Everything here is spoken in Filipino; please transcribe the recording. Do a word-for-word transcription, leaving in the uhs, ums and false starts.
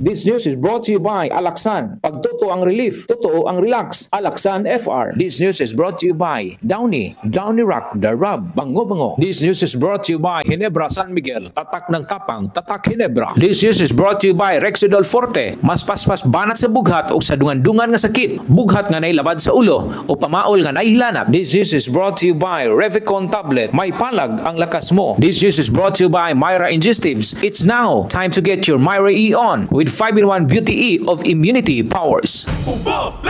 This news is brought to you by Alaxan. Pag totoo ang relief, totoo ang relax. Alaxan F R. This news is brought to you by Downy. Downy Rock, the rub, bango-bango. This news is brought to you by Ginebra San Miguel. Tatak ng kapang, tatak Ginebra. This news is brought to you by Rexidol Forte. Mas paspas banat sa bughat o sa dungan-dungan nga sakit. Bughat nga nailabad sa ulo o pamaol nga naihilanap. This news is brought to you by Revicon Tablet. May palag ang lakas mo. This news is brought to you by Myra Ingestives. It's now time to get your Myra E on with five in one Beauty E of immunity powers.